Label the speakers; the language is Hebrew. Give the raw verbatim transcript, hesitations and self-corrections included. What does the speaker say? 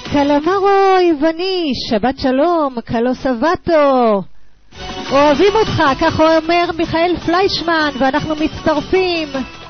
Speaker 1: קלמרו יווני, שבת שלום, קלו סבתו. אוהבים אותך, כך אומר מיכאל פליישמן, ואנחנו מצטרפים.